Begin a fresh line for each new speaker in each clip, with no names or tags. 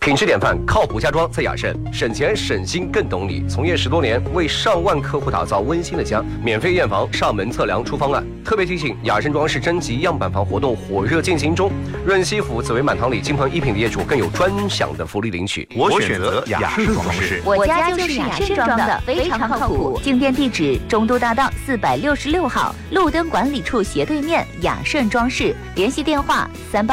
品质典范，靠谱家装在雅盛，省钱省心更懂你。从业10多年，为上万客户打造温馨的家，免费验房、上门测量出方案。特别提醒，雅盛装饰征集样板房活动火热进行中，润西府、紫薇满堂里金鹏一品的业主更有专享的福利领取。
我选择雅盛装饰，
我家就是雅盛装的，非常靠谱。进店地址：中都大道466号，路灯管理处斜对面，雅盛装饰。联系电话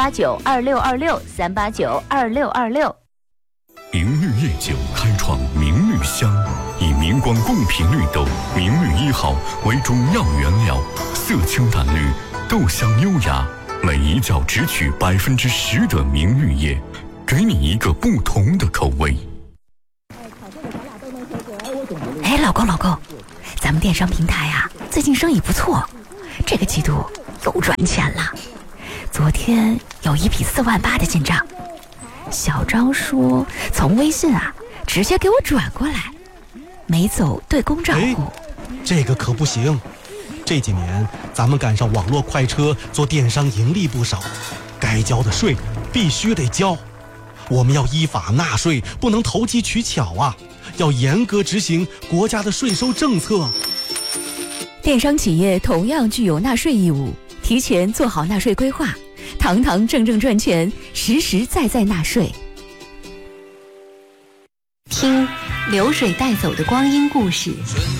：3892626，3892626。
明绿夜酒开创明绿香，以明光贡品绿豆明绿1号为主要原料，色清淡绿，豆香优雅，每一窖只取10%的明绿叶，给你一个不同的口味。
哎，老公，咱们电商平台啊，最近生意不错，这个季度又赚钱了。昨天有一笔4万8的进账，小张说从微信啊直接给我转过来，没走对公账户。
这个可不行，这几年咱们赶上网络快车，做电商盈利不少，该交的税必须得交。我们要依法纳税，不能投机取巧啊，要严格执行国家的税收政策。
电商企业同样具有纳税义务，提前做好纳税规划，堂堂正正赚钱，实实在在纳税。
听流水带走的光阴故事，